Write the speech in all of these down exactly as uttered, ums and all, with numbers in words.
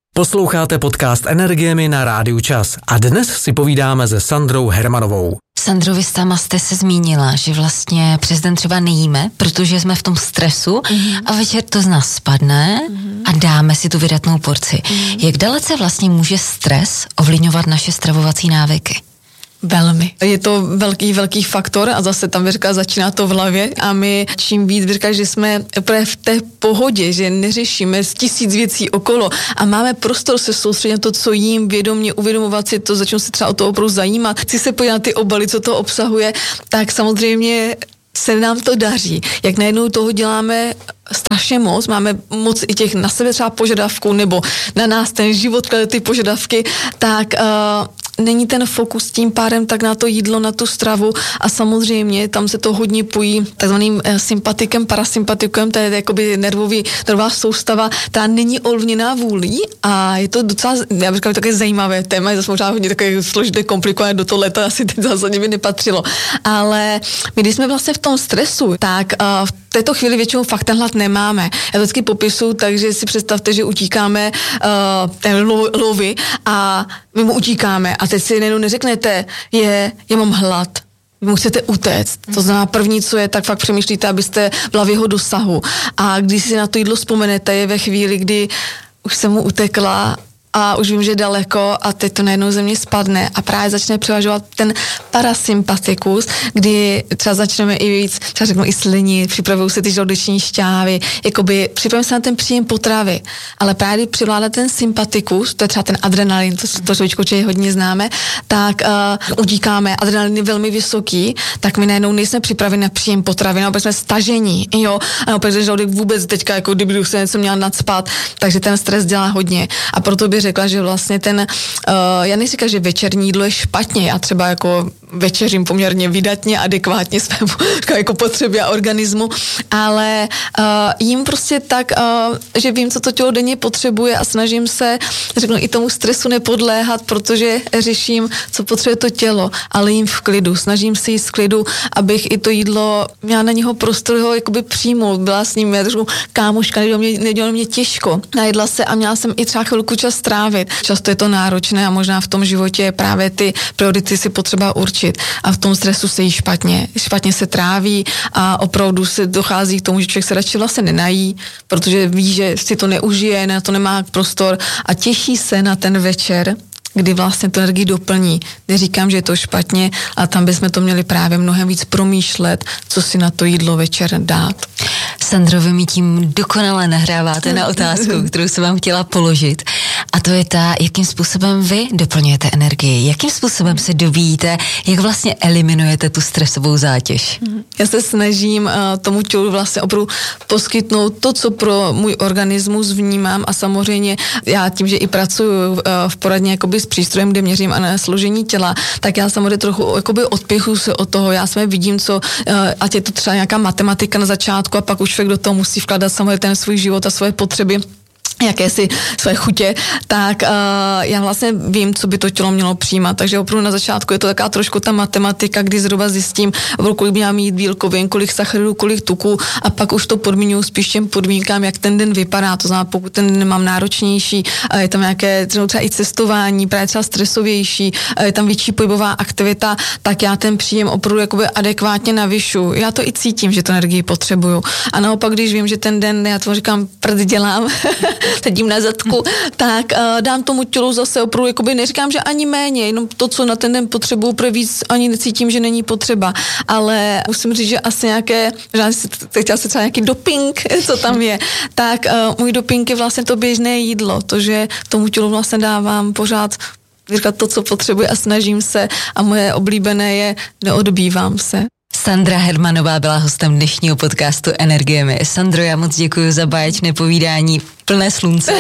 Posloucháte podcast Energiemi na Rádiu Čas a dnes si povídáme se Sandrou Hermanovou. Sandro, vy sama jste se zmínila, že vlastně přes den třeba nejíme, protože jsme v tom stresu mm-hmm. a večer to z nás spadne mm-hmm. a dáme si tu vydatnou porci. Mm-hmm. Jak dalece vlastně může stres ovlivňovat naše stravovací návyky? Velmi. Je to velký, velký faktor a zase tam říká, začíná to v hlavě a my čím víc říká, že jsme v té pohodě, že neřešíme tisíc věcí okolo a máme prostor se soustředit na to, co jím, vědomě uvědomovat si to, začnu se třeba o to opravdu zajímat, chci se podívat na ty obaly, co to obsahuje, tak samozřejmě se nám to daří. Jak najednou toho děláme strašně moc, máme moc i těch na sebe třeba požadavků, nebo na nás ten život klade ty požadavky, tak uh, není ten fokus tím pádem tak na to jídlo, na tu stravu a samozřejmě tam se to hodně pojí takzvaným uh, sympatikem, parasympatikem, to je jakoby nervový, nervová soustava, ta není ovlivněná vůlí a je to docela, já bych říkala, také zajímavé téma, je zase možná hodně takové složité, komplikované, do toho leta asi teď zásadně by nepatřilo, ale my, když jsme vlastně v tom stresu, tak uh, v této chvíli většinou fakt ten hlad nemáme. Já to vždycky popisu, takže si představte, že utíkáme uh, ten lo, lovy a my mu utíkáme a teď si nejednou neřeknete, je, já mám hlad. Vy mu chcete utéct. To znamená první, co je, tak fakt přemýšlíte, abyste byla v jeho dosahu. A když si na to jídlo vzpomenete, je ve chvíli, kdy už jsem mu utekla a už vím, že je daleko a teď to najednou ze mě spadne a právě začne převažovat ten parasympatikus, kdy třeba začneme i víc, třeba řeknu i slinit, připravují se ty žaludeční šťávy, jakoby připravujeme se na ten příjem potravy, ale právě když přivládá ten sympatikus, to je třeba ten adrenalin, to, to slovíčko, je hodně známe, tak uh, utíkáme, adrenalin je velmi vysoký, tak my najednou nejsme připraveni na příjem potravy, naopak jsme stažení, jo, a naopak, že žaludek vůbec teďka, jako kdyby se něco měl nacpat, takže ten stres dělá hodně a proto by řekla, že vlastně ten, uh, já neříkám, že večerní jídlo je špatně, já třeba jako večeřím poměrně vydatně, adekvátně svému jako potřebě a organismu, ale uh, jím prostě tak, uh, že vím, co to tělo denně potřebuje a snažím se, řeknu, i tomu stresu nepodléhat, protože řeším, co potřebuje to tělo, ale jím v klidu, snažím se jíst v klidu, abych i to jídlo měla na něho prostor, ho jakoby přijmout, byla s ním, já řeknu, kámoška, nedělalo mě, nedělalo mě těžko, najedla se a měla jsem i třeba chvilku čas strávit. Často je to náročné a možná v tom životě právě ty priority si potřeba určit a v tom stresu se jí špatně, špatně se tráví a opravdu se dochází k tomu, že člověk se radši vlastně nenají, protože ví, že si to neužije, na to nemá prostor a těší se na ten večer, kdy vlastně tu energii doplní. Neříkám, že je to špatně, ale tam bychom to měli právě mnohem víc promýšlet, co si na to jídlo večer dát. Sandro, vy mi tím dokonale nahráváte na otázku, kterou jsem vám chtěla položit. A to je ta, jakým způsobem vy doplňujete energii, jakým způsobem se dovíte, jak vlastně eliminujete tu stresovou zátěž. Já se snažím uh, tomu tělu vlastně opravdu poskytnout to, co pro můj organismus vnímám a samozřejmě já tím, že i pracuji uh, v poradně jakoby s přístrojem, kde měřím a složení těla, tak já samozřejmě trochu jakoby odpěchu se od toho, já samozřejmě vidím, co, uh, ať je to třeba nějaká matematika na začátku a pak už člověk do toho musí vkládat samozřejmě ten svůj život a svoje potřeby, jakési své chutě, tak uh, já vlastně vím, co by to tělo mělo přijímat, takže opravdu na začátku je to taková trošku ta matematika, kdy zhruba zjistím, kolik by měla mít bílkovin, kolik sacharidů, kolik tuků a pak už to podmíňuji spíš těm podmínkám, jak ten den vypadá, to znamená, pokud ten den mám náročnější, je tam nějaké třeba i cestování, právě třeba stresovější, je tam větší pohybová aktivita, tak já ten příjem opravdu jakoby adekvátně navyšu. Já to i cítím, že tu energii potřebuju. A naopak, když vím, že ten den, já to říkám, prd dělám, sedím na zadku, tak uh, dám tomu tělu zase opravdu, jakoby neříkám, že ani méně, jenom to, co na ten den potřebuju, pro víc ani necítím, že není potřeba, ale musím říct, že asi nějaké, že chtěla se třeba nějaký doping, co tam je, tak uh, můj doping je vlastně to běžné jídlo, to, že tomu tělu vlastně dávám pořád říkat to, co potřebuje a snažím se a moje oblíbené je neodbývám se. Sandra Hermanová byla hostem dnešního podcastu Energiemi. Sandro, já moc děkuji za báječné povídání plné slunce.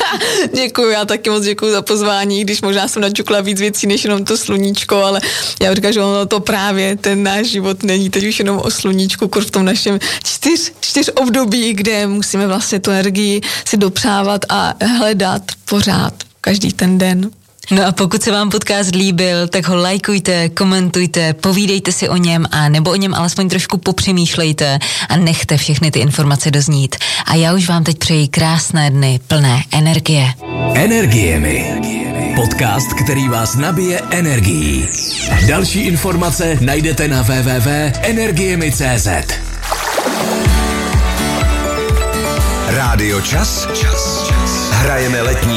Děkuji, já taky moc děkuji za pozvání, když možná jsem načukla víc věcí než jenom to sluníčko, ale já říkám, že ono to právě, ten náš život není teď už jenom o sluníčku, kur v tom našem čtyř, čtyř období, kde musíme vlastně tu energii si dopřávat a hledat pořád, každý ten den. No a pokud se vám podcast líbil, tak ho lajkujte, komentujte, povídejte si o něm a nebo o něm alespoň trošku popřemýšlejte a nechte všechny ty informace doznít. A já už vám teď přeji krásné dny plné energie. Energiemi. Podcast, který vás nabije energií. Další informace najdete na w w w tečka energiemi tečka c z. Rádio Čas. Hrajeme letní